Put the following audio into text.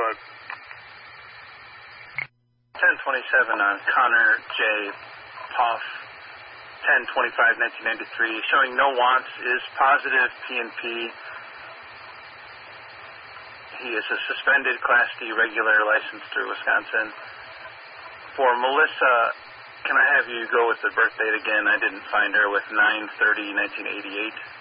blood. 1027 on Connor J. Poff, 10/25/1993, showing no wants, is positive PNP. He is a suspended Class D regular license through Wisconsin. For Melissa, can I have you go with the birth date again? I didn't find her with 9/30/1988.